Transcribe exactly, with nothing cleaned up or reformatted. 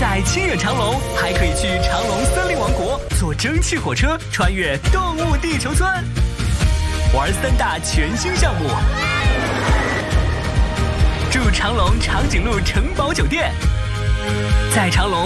在亲远长隆，还可以去长隆森林王国坐蒸汽火车穿越动物地球村，玩三大全新项目。住长隆长颈鹿城堡酒店，在长隆